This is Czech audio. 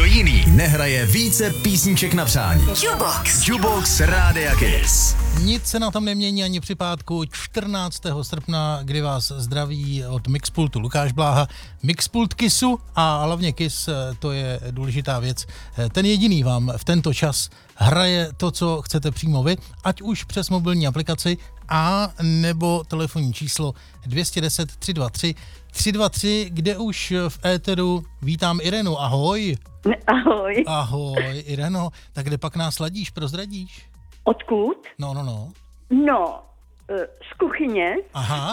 jiný nehraje více písniček na přání. Jukebox Rádia Kiss. Nic se na tom nemění ani při pátku 14. srpna, kdy vás zdraví od Mixpultu Lukáš Bláha. Mixpult Kissu a hlavně Kiss, to je důležitá věc. Ten jediný vám v tento čas hraje to, co chcete přímo vy, ať už přes mobilní aplikaci a nebo telefonní číslo 210 323 323, kde už v éteru vítám Irenu. Ahoj. Ahoj. Ahoj, Ireno. Tak kde pak nás ladíš, prozradíš? Odkud? No. No, z kuchyně. Aha.